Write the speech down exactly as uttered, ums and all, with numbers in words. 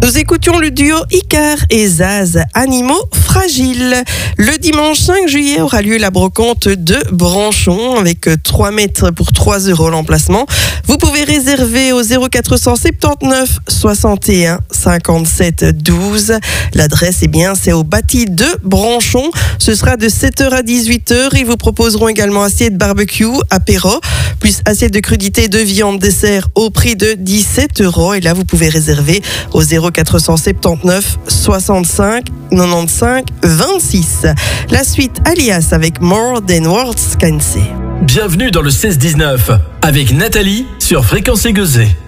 Nous écoutions le duo Icar et Zaz, Animaux fragiles. Le dimanche cinq juillet aura lieu la brocante de Branchon avec trois mètres pour trois euros l'emplacement. Vous pouvez réserver au zéro quatre cent soixante-dix-neuf soixante et un cinquante-sept douze. L'adresse, eh bien, c'est au bâti de Branchon. Ce sera de sept heures à dix-huit heures. Ils vous proposeront également assiette barbecue, apéro, plus assiette de crudité de viande dessert au prix de dix-sept euros. Et là, vous pouvez réserver au zéro quatre cent soixante-dix-neuf soixante-cinq quatre-vingt-quinze vingt-six. La suite Alias avec More Than Words Can Say. Bienvenue dans le seize dix-neuf avec Nathalie sur Fréquence Aiguezée.